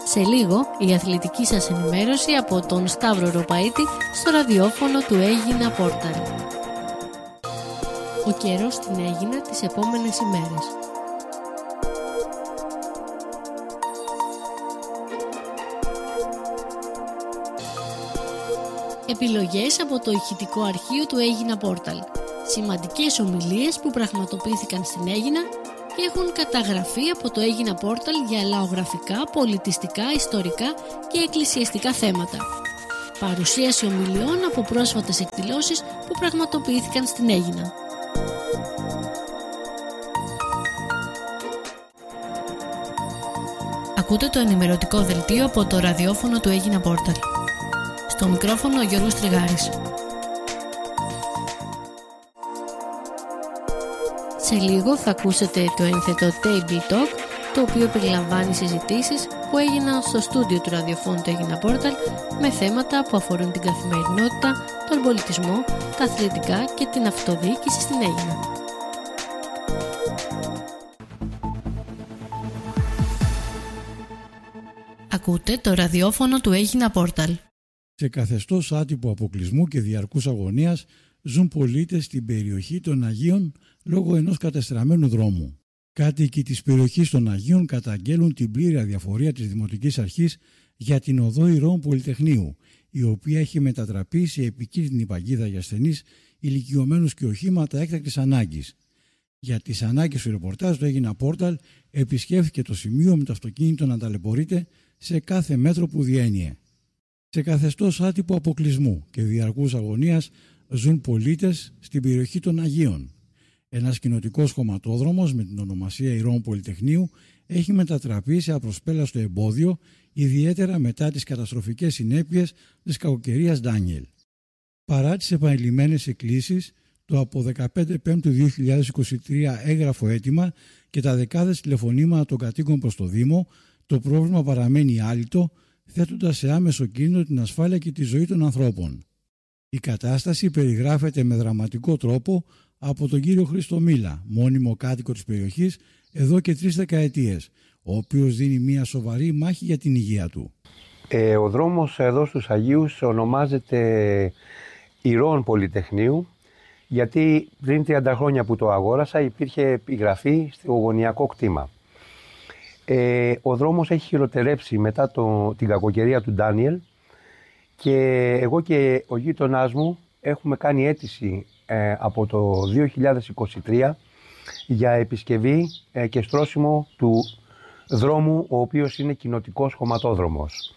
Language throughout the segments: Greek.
Σε λίγο, η αθλητική σας ενημέρωση από τον Σταύρο Ροπαίτη στο ραδιόφωνο του Έγινα Πόρταλ. Ο καιρός στην Έγινα τις επόμενες ημέρες. Επιλογές από το ηχητικό αρχείο του Έγινα Πόρταλ. Σημαντικές ομιλίες που πραγματοποιήθηκαν στην Έγινα και έχουν καταγραφεί από το Έγινα Πόρταλ για λαογραφικά, πολιτιστικά, ιστορικά και εκκλησιαστικά θέματα. Παρουσίαση ομιλιών από πρόσφατες εκδηλώσεις που πραγματοποιήθηκαν στην Έγινα. Ακούτε το ενημερωτικό δελτίο από το ραδιόφωνο του Έγινα Πόρταλ. Στο μικρόφωνο ο Γιώργος Τριγάρης. Σε λίγο θα ακούσετε το ένθετο Table Talk, το οποίο περιλαμβάνει συζητήσεις που έγιναν στο στούντιο του ραδιοφώνου του Έγινα Πόρταλ με θέματα που αφορούν την καθημερινότητα, τον πολιτισμό, τα αθλητικά και την αυτοδιοίκηση στην Έγινα. Ακούτε το ραδιόφωνο του Έγινα Πόρταλ. Σε καθεστώς άτυπου αποκλεισμού και διαρκούς αγωνίας ζουν πολίτες στην περιοχή των Αγίων λόγω ενός κατεστραμμένου δρόμου. Κάτοικοι της περιοχής των Αγίων καταγγέλουν την πλήρη αδιαφορία της Δημοτικής Αρχής για την οδό Ηρώων Πολυτεχνείου, η οποία έχει μετατραπεί σε επικίνδυνη παγίδα για ασθενείς, ηλικιωμένους και οχήματα έκτακτης ανάγκης. Για τις ανάγκες του ρεπορτάζ, το Έγινα Πόρταλ επισκέφθηκε το σημείο με το αυτοκίνητο να ταλαιπωρείται σε κάθε μέτρο που διένυε. Σε καθεστώς άτυπου αποκλεισμού και διαρκούς αγωνίας ζουν πολίτες στην περιοχή των Αγίων. Ένας κοινοτικός χωματόδρομος με την ονομασία Ηρώων Πολυτεχνείου έχει μετατραπεί σε απροσπέλαστο εμπόδιο, ιδιαίτερα μετά τις καταστροφικές συνέπειες της κακοκαιρίας Ντάνιελ. Παρά τις επανειλημμένες εκκλήσεις, το από 15 Πέμπτου 2023 έγγραφο αίτημα και τα δεκάδες τηλεφωνήματα των κατοίκων προς το Δήμο, το πρόβλημα παραμένει άλυτο, θέτοντας σε άμεσο κίνδυνο την ασφάλεια και τη ζωή των ανθρώπων. Η κατάσταση περιγράφεται με δραματικό τρόπο από τον κύριο Χρήστο Μίλα, μόνιμο κάτοικο της περιοχής εδώ και 3 δεκαετίες, ο οποίος δίνει μια σοβαρή μάχη για την υγεία του. Ο δρόμος εδώ στους Αγίους ονομάζεται Ηρώων Πολυτεχνείου, γιατί πριν 30 χρόνια που το αγόρασα υπήρχε επιγραφή στο γωνιακό κτήμα. Ο δρόμος έχει χειροτερέψει μετά την κακοκαιρία του Ντάνιελ και εγώ και ο γείτονάς μου έχουμε κάνει αίτηση από το 2023 για επισκευή και στρώσιμο του δρόμου, ο οποίος είναι κοινοτικός χωματόδρομος.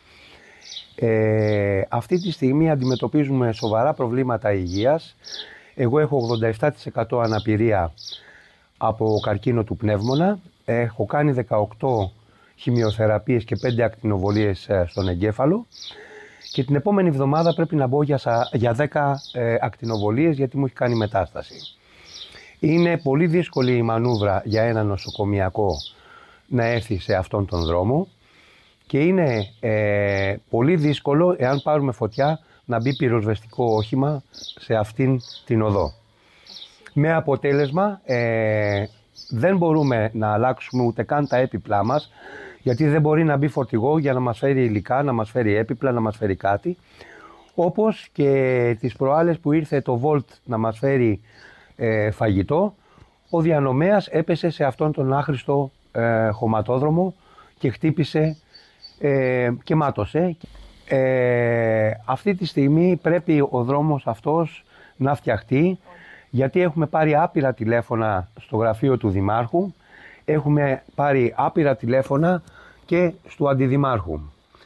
Αυτή τη στιγμή αντιμετωπίζουμε σοβαρά προβλήματα υγείας. Εγώ έχω 87% αναπηρία από καρκίνο του πνεύμονα. Έχω κάνει 18 χημειοθεραπείες και 5 ακτινοβολίες στον εγκέφαλο και την επόμενη εβδομάδα πρέπει να μπω για 10 ακτινοβολίες γιατί μου έχει κάνει μετάσταση. Είναι πολύ δύσκολη η μανούβρα για ένα νοσοκομιακό να έρθει σε αυτόν τον δρόμο και είναι πολύ δύσκολο, εάν πάρουμε φωτιά, να μπει πυροσβεστικό όχημα σε αυτήν την οδό. Με αποτέλεσμα δεν μπορούμε να αλλάξουμε ούτε καν τα έπιπλά μας, γιατί δεν μπορεί να μπει φορτηγό για να μας φέρει υλικά, να μας φέρει έπιπλα, να μας φέρει κάτι. Όπως και τις προάλλες που ήρθε το Volt να μας φέρει φαγητό, ο διανομέας έπεσε σε αυτόν τον άχρηστο χωματόδρομο και χτύπησε και μάτωσε. Αυτή τη στιγμή πρέπει ο δρόμος αυτός να φτιαχτεί, γιατί έχουμε πάρει άπειρα τηλέφωνα στο γραφείο του Δημάρχου, έχουμε πάρει άπειρα τηλέφωνα και του Αντιδημάρχου.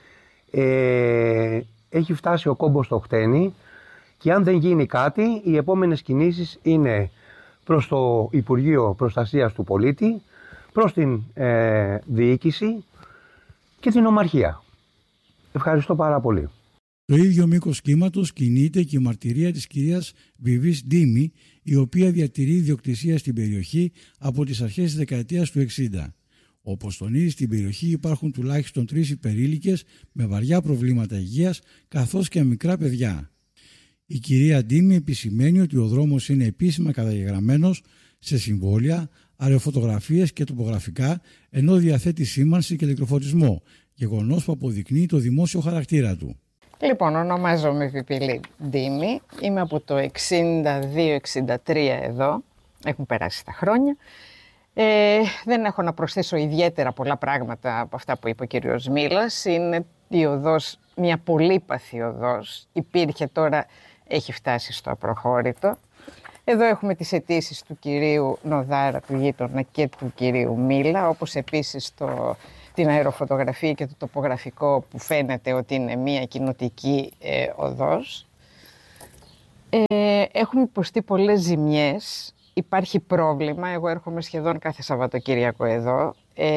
Έχει φτάσει ο κόμπος στο χτένι και αν δεν γίνει κάτι, οι επόμενες κινήσεις είναι προς το Υπουργείο Προστασίας του Πολίτη, προς την διοίκηση και την Ομαρχία. Ευχαριστώ πάρα πολύ. Το ίδιο μήκος κύματος κινείται και η μαρτυρία της κυρίας Βιβής Ντίμη, η οποία διατηρεί ιδιοκτησία στην περιοχή από τις αρχές της δεκαετίας του 60. Όπως τονίζει, στην περιοχή υπάρχουν τουλάχιστον 3 υπερήλικες με βαριά προβλήματα υγείας, καθώς και μικρά παιδιά. Η κυρία Ντίμη επισημαίνει ότι ο δρόμος είναι επίσημα καταγεγραμμένος σε συμβόλαια, αεροφωτογραφίες και τοπογραφικά, ενώ διαθέτει σήμανση και ηλεκτροφωτισμό, γεγονός που αποδεικνύει το δημόσιο χαρακτήρα του. Λοιπόν, ονομάζομαι Πιπίλη Ντίμη, είμαι από το 62-63 εδώ, έχουν περάσει τα χρόνια. Δεν έχω να προσθέσω ιδιαίτερα πολλά πράγματα από αυτά που είπε ο κύριος Μήλας. Είναι η οδός, μια πολύπαθη οδός, υπήρχε, τώρα έχει φτάσει στο απροχώρητο. Εδώ έχουμε τις αιτήσεις του κυρίου Νοδάρα, του γείτονα, και του κυρίου Μήλα, όπως επίσης την αεροφωτογραφία και το τοπογραφικό που φαίνεται ότι είναι μια κοινοτική οδός. Έχουμε υποστεί πολλές ζημιές, υπάρχει πρόβλημα, εγώ έρχομαι σχεδόν κάθε Σαββατοκύριακο εδώ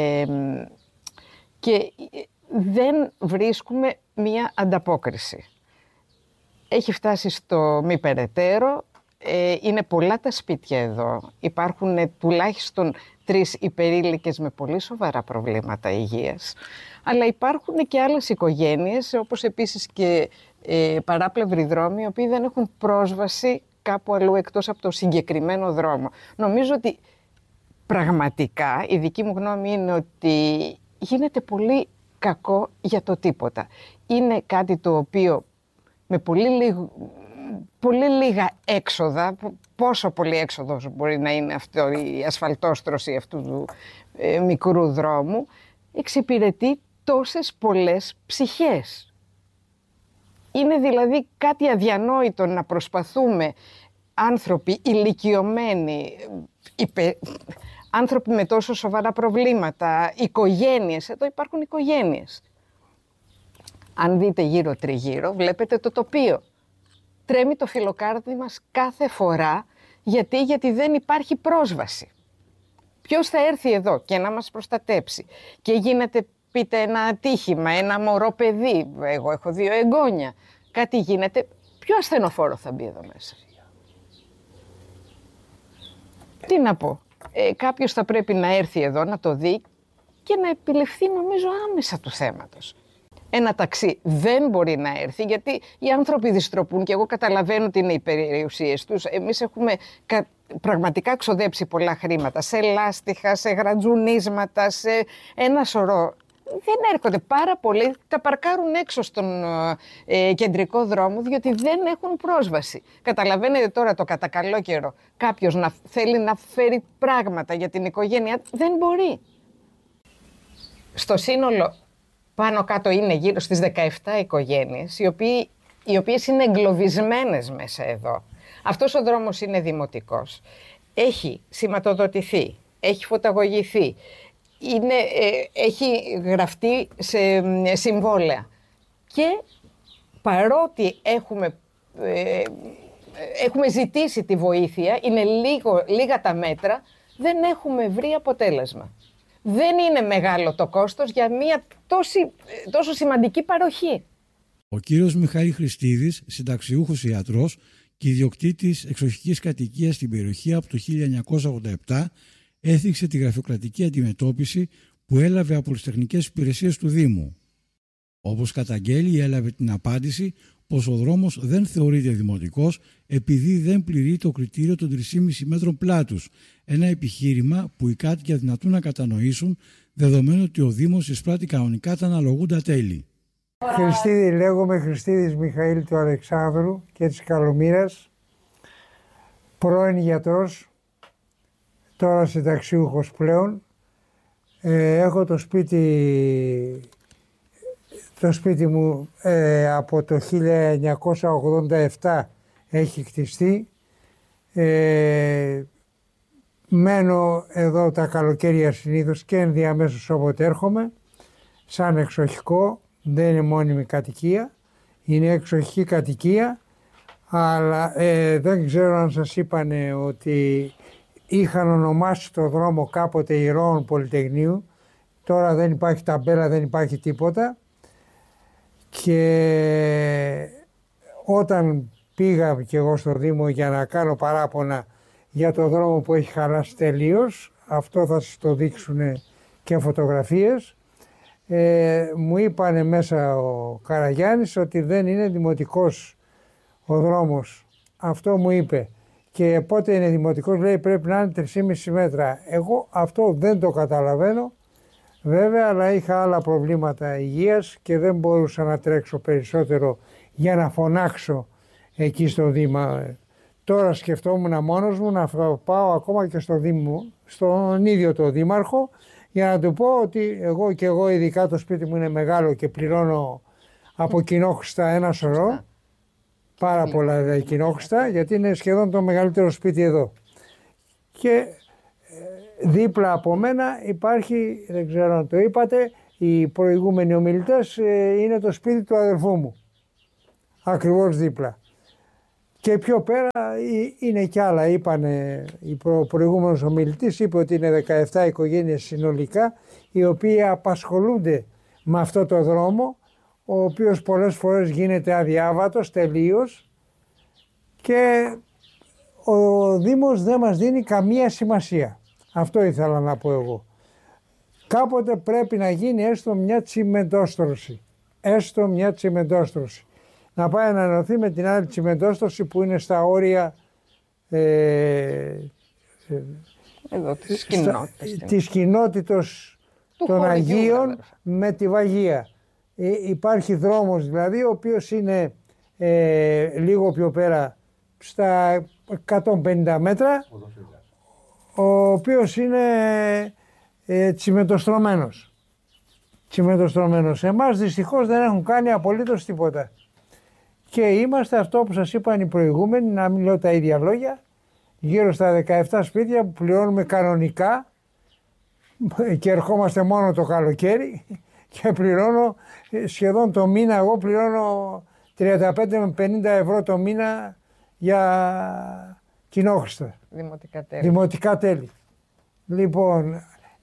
και δεν βρίσκουμε μια ανταπόκριση. Έχει φτάσει στο μη περαιτέρω, είναι πολλά τα σπίτια εδώ, υπάρχουν τουλάχιστον 3 υπερήλικες με πολύ σοβαρά προβλήματα υγείας, αλλά υπάρχουν και άλλες οικογένειες, όπως επίσης και παράπλευροι δρόμοι, οι οποίοι δεν έχουν πρόσβαση κάπου αλλού εκτός από το συγκεκριμένο δρόμο. Νομίζω ότι πραγματικά η δική μου γνώμη είναι ότι γίνεται πολύ κακό για το τίποτα. Είναι κάτι το οποίο με πολύ λίγα έξοδα, πόσο πολύ έξοδος μπορεί να είναι αυτό, η ασφαλτόστρωση αυτού του μικρού δρόμου, εξυπηρετεί τόσες πολλές ψυχές. Είναι δηλαδή κάτι αδιανόητο να προσπαθούμε άνθρωποι ηλικιωμένοι, άνθρωποι με τόσο σοβαρά προβλήματα, οικογένειες, εδώ υπάρχουν οικογένειες. Αν δείτε γύρω τριγύρω, βλέπετε το τοπίο. Τρέμει το φιλοκάρδι μας κάθε φορά, γιατί δεν υπάρχει πρόσβαση. Ποιος θα έρθει εδώ και να μας προστατέψει? Και γίνεται, πείτε, ένα ατύχημα, ένα μωρό παιδί, εγώ έχω 2 εγγόνια, κάτι γίνεται, ποιο ασθενοφόρο θα μπει εδώ μέσα? Τι να πω, κάποιος θα πρέπει να έρθει εδώ να το δει και να επιληφθεί, νομίζω, άμεσα του θέματος. Ένα ταξί δεν μπορεί να έρθει γιατί οι άνθρωποι δυστροπούν και εγώ καταλαβαίνω ότι είναι οι περιουσίες τους. Εμείς έχουμε πραγματικά ξοδέψει πολλά χρήματα σε λάστιχα, σε γρατζουνίσματα, σε ένα σωρό. Δεν έρχονται πάρα πολλοί, τα παρκάρουν έξω στον κεντρικό δρόμο διότι δεν έχουν πρόσβαση. Καταλαβαίνετε τώρα το κατά καλό καιρό κάποιος να θέλει να φέρει πράγματα για την οικογένεια, δεν μπορεί. Στο σύνολο πάνω κάτω είναι γύρω στις 17 οικογένειες, οι οποίες είναι εγκλωβισμένες μέσα εδώ. Αυτός ο δρόμος είναι δημοτικός. Έχει σηματοδοτηθεί, έχει φωταγωγηθεί, έχει γραφτεί σε συμβόλαια. Και παρότι έχουμε ζητήσει τη βοήθεια, είναι λίγα τα μέτρα, δεν έχουμε βρει αποτέλεσμα. Δεν είναι μεγάλο το κόστος για μια τόσο σημαντική παροχή. Ο κύριος Μιχαήλ Χριστίδης, συνταξιούχος ιατρός και ιδιοκτήτης εξοχικής κατοικίας στην περιοχή από το 1987, έθιξε τη γραφειοκρατική αντιμετώπιση που έλαβε από τις τεχνικές υπηρεσίες του Δήμου. Όπως καταγγέλει, έλαβε την απάντηση πως ο δρόμος δεν θεωρείται δημοτικός επειδή δεν πληρεί το κριτήριο των 3,5 μέτρων πλάτους, ένα επιχείρημα που οι κάτοικοι αδυνατούν να κατανοήσουν, δεδομένου ότι ο Δήμος εισπράττει κανονικά τα αναλογούντα τέλη. Χριστίδη, λέγομαι Χριστίδης Μιχαήλ του Αλεξάνδρου και της Καλομήρας, πρώην γιατρός, τώρα συνταξιούχος πλέον. Έχω το σπίτι μου από το 1987 έχει κτιστεί. Μένω εδώ τα καλοκαίρια συνήθως και ενδιαμέσως όποτε έρχομαι, σαν εξοχικό, δεν είναι μόνιμη κατοικία, είναι εξοχική κατοικία, αλλά δεν ξέρω αν σας είπανε ότι είχαν ονομάσει το δρόμο κάποτε Ηρώων Πολυτεχνείου, τώρα δεν υπάρχει ταμπέλα, δεν υπάρχει τίποτα. Και όταν πήγα και εγώ στο Δήμο για να κάνω παράπονα για το δρόμο που έχει χαλάσει τελείως, αυτό θα σας το δείξουν και φωτογραφίες, μου είπανε μέσα ο Καραγιάννης ότι δεν είναι δημοτικός ο δρόμος. Αυτό μου είπε. Και πότε είναι δημοτικός, λέει πρέπει να είναι 3,5 μέτρα. Εγώ αυτό δεν το καταλαβαίνω. βέβαια, αλλά είχα άλλα προβλήματα υγείας και δεν μπορούσα να τρέξω περισσότερο για να φωνάξω εκεί στο Δήμα. Τώρα σκεφτόμουν μόνος μου να πάω ακόμα και στο Δήμο, στον ίδιο το Δήμαρχο, για να του πω ότι εγώ ειδικά το σπίτι μου είναι μεγάλο και πληρώνω από κοινόχρηστα ένα σωρό, πάρα πολλά κοινόχρηστα, γιατί είναι σχεδόν το μεγαλύτερο σπίτι εδώ. Και δίπλα από μένα υπάρχει, δεν ξέρω αν το είπατε, οι προηγούμενοι ομιλητές, είναι το σπίτι του αδερφού μου. Ακριβώς δίπλα. Και πιο πέρα είναι κι άλλα. Είπανε, ο προηγούμενος ομιλητής είπε ότι είναι 17 οικογένειες συνολικά, οι οποίοι απασχολούνται με αυτό το δρόμο, ο οποίος πολλές φορές γίνεται αδιάβατος τελείως και ο Δήμος δεν μας δίνει καμία σημασία. Αυτό ήθελα να πω εγώ. Κάποτε πρέπει να γίνει έστω μια τσιμεντόστρωση. Έστω μια τσιμεντόστρωση. Να πάει να ενωθεί με την άλλη τσιμεντόστρωση που είναι στα όρια της κοινότητος των Αγίων με τη Βαγία. Υπάρχει δρόμος δηλαδή, ο οποίος είναι λίγο πιο πέρα στα 150 μέτρα, ο οποίος είναι τσιμεντοστρωμένος. Εμάς δυστυχώς δεν έχουν κάνει απολύτως τίποτα. Και είμαστε αυτό που σας είπαν οι προηγούμενοι, να μην λέω τα ίδια λόγια, γύρω στα 17 σπίτια που πληρώνουμε κανονικά και ερχόμαστε μόνο το καλοκαίρι και πληρώνω σχεδόν το μήνα, εγώ πληρώνω 35 με 50 ευρώ το μήνα για κοινόχρηστα. Δημοτικά τέλη. Λοιπόν,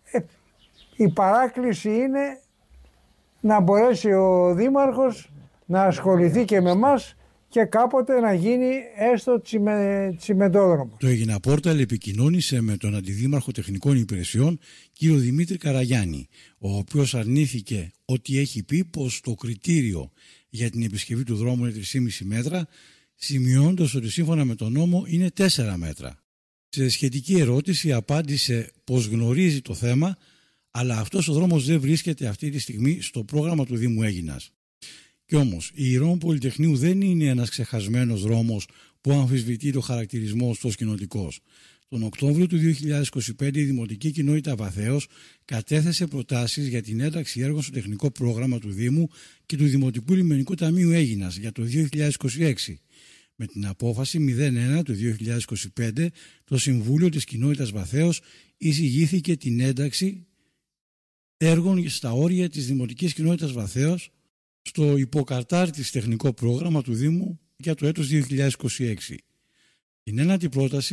η παράκληση είναι να μπορέσει ο Δήμαρχος να ασχοληθεί και με εμάς και κάποτε να γίνει έστω τσιμεντόδρομο. Το Αίγινα Πόρταλ επικοινώνησε με τον Αντιδήμαρχο Τεχνικών Υπηρεσιών, κύριο Δημήτρη Καραγιάννη, ο οποίος αρνήθηκε ότι έχει πει πως το κριτήριο για την επισκευή του δρόμου είναι 3,5 μέτρα, σημειώνοντας ότι σύμφωνα με τον νόμο είναι 4 μέτρα. Σε σχετική ερώτηση απάντησε πως γνωρίζει το θέμα, αλλά αυτός ο δρόμος δεν βρίσκεται αυτή τη στιγμή στο πρόγραμμα του Δήμου Αίγινας. Κι όμως, η Ηρών Πολυτεχνείου δεν είναι ένας ξεχασμένος δρόμος που αμφισβητεί το χαρακτηρισμό ως κοινοτικός. Τον Οκτώβριο του 2025 η Δημοτική Κοινότητα Βαθέως κατέθεσε προτάσεις για την ένταξη έργων στο τεχνικό πρόγραμμα του Δήμου και του Δημοτικού Λιμενικού Ταμείου Αίγινας για το 2026. Με την απόφαση 01 του 2025 το Συμβούλιο της Κοινότητας Βαθέως εισηγήθηκε την ένταξη έργων στα όρια της Δημοτικής Κοινότητας Βαθέως στο υποκατάρτις τεχνικό πρόγραμμα του Δήμου για το έτος 2026. Η ένατη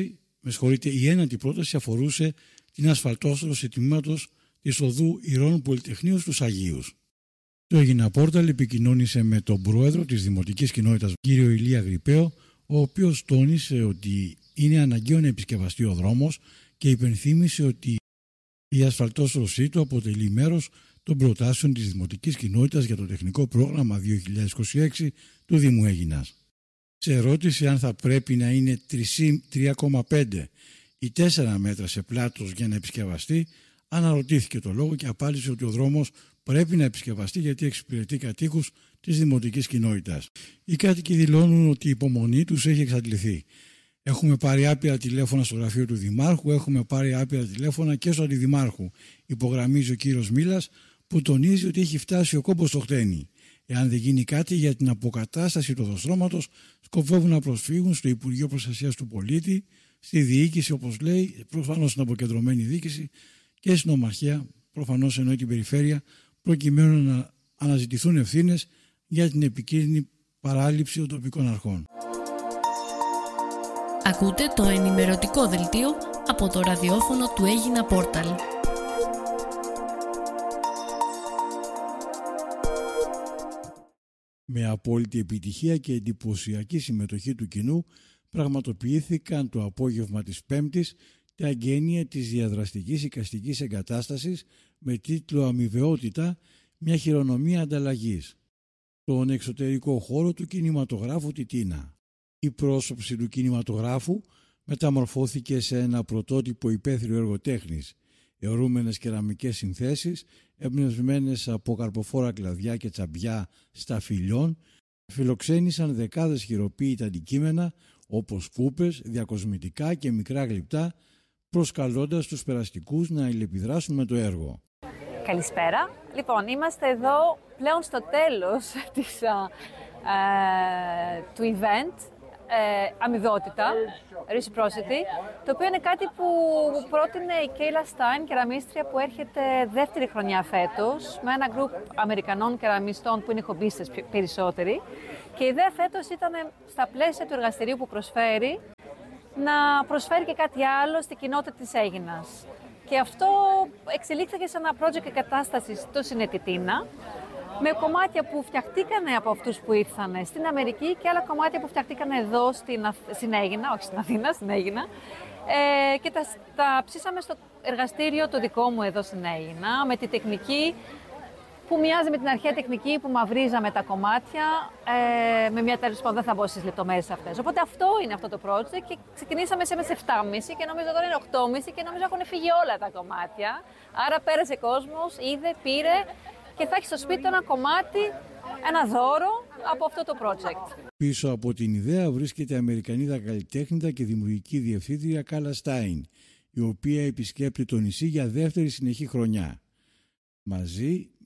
πρόταση αφορούσε την ασφαλτόστρωση τμήματος της οδού Ηρών Πολυτεχνείου στους Αγίους. Το Αίγινα Πόρταλ επικοινώνησε με τον πρόεδρο της Δημοτικής Κοινότητας, κύριο Ηλία Γρυπαίο, ο οποίος τόνισε ότι είναι αναγκαίο να επισκευαστεί ο δρόμος και υπενθύμησε ότι η ασφαλτόστρωσή του αποτελεί μέρος των προτάσεων της Δημοτικής Κοινότητας για το τεχνικό πρόγραμμα 2026 του Δήμου Αίγινας. Σε ερώτηση αν θα πρέπει να είναι 3,5 ή 4 μέτρα σε πλάτος για να επισκευαστεί, αναρωτήθηκε το λόγο και απάντησε ότι ο δρόμος πρέπει να επισκευαστεί γιατί εξυπηρετεί κατοίκους της Δημοτικής Κοινότητας. Οι κάτοικοι δηλώνουν ότι η υπομονή τους έχει εξαντληθεί. Έχουμε πάρει άπειρα τηλέφωνα στο γραφείο του Δημάρχου, έχουμε πάρει άπειρα τηλέφωνα και στο Αντιδημάρχου, υπογραμμίζει ο κύριος Μίλας, που τονίζει ότι έχει φτάσει ο κόμπος στο χτένι. Εάν δεν γίνει κάτι για την αποκατάσταση του οδοστρώματος, σκοπεύουν να προσφύγουν στο Υπουργείο Προστασίας του Πολίτη, στη διοίκηση, όπως λέει, προφανώς στην αποκεντρωμένη διοίκηση, και στην Ομαρχία, προφανώς εννοεί την περιφέρεια, προκειμένου να αναζητηθούν ευθύνες για την επικίνδυνη παράληψη των τοπικών αρχών. Ακούτε το ενημερωτικό δελτίο από το ραδιόφωνο του Αίγινα Πόρταλ. Με απόλυτη επιτυχία και εντυπωσιακή συμμετοχή του κοινού πραγματοποιήθηκαν το απόγευμα της Πέμπτης τα εγγένεια της διαδραστικής εικαστικής εγκατάστασης με τίτλο «Αμοιβαιότητα, μια χειρονομία ανταλλαγής» στον εξωτερικό χώρο του κινηματογράφου Τιτίνα. Η πρόσωψη του κινηματογράφου μεταμορφώθηκε σε ένα πρωτότυπο υπαίθριο έργο τέχνης, αιωρούμενες κεραμικές συνθέσεις, εμπνευσμένες από καρποφόρα κλαδιά και τσαμπιά σταφυλιών, φιλοξένησαν δεκάδες χειροποίητα αντικείμενα όπως κούπες, διακοσμητικά και μικρά γλυπτά, προσκαλώντας τους περαστικούς να αλληλεπιδράσουν με το έργο. Καλησπέρα. Λοιπόν, είμαστε εδώ πλέον στο τέλος του event, αμοιβαιότητα, reciprocity, το οποίο είναι κάτι που πρότεινε η Κέιλα Στάιν, κεραμίστρια που έρχεται δεύτερη χρονιά φέτος, με ένα γκρουπ Αμερικανών κεραμιστών που είναι χομπίστες περισσότεροι. Και η ιδέα φέτος ήταν στα πλαίσια του εργαστηρίου που προσφέρει, να προσφέρει και κάτι άλλο στην κοινότητα της Αίγινας. Και αυτό εξελίχθηκε σε ένα project εγκατάστασης στο Συνετιτίνα, με κομμάτια που φτιαχτήκανε από αυτούς που ήρθαν στην Αμερική και άλλα κομμάτια που φτιαχτήκανε εδώ στην Αίγινα, όχι στην Αθήνα, στην Αίγινα. Και τα ψήσαμε στο εργαστήριο το δικό μου εδώ στην Αίγινα, με τη τεχνική που μοιάζει με την αρχαία τεχνική που μαυρίζαμε τα κομμάτια, με μια τέλος πάντων δεν θα μπω στις λεπτομέρειες αυτές. Οπότε αυτό είναι αυτό το project και ξεκινήσαμε σε 7,5 και νομίζω τώρα είναι 8,5 και νομίζω έχουν φύγει όλα τα κομμάτια. Άρα πέρασε κόσμος, είδε, πήρε και θα έχει στο σπίτι ένα κομμάτι, ένα δώρο από αυτό το project. Πίσω από την ιδέα βρίσκεται η Αμερικανίδα καλλιτέχνητα και δημιουργική διευθύντρια Κέιλα Στάιν, η οποία επισκέπτει το νησί για δεύτερη συνεχή χρονιά. Μαζί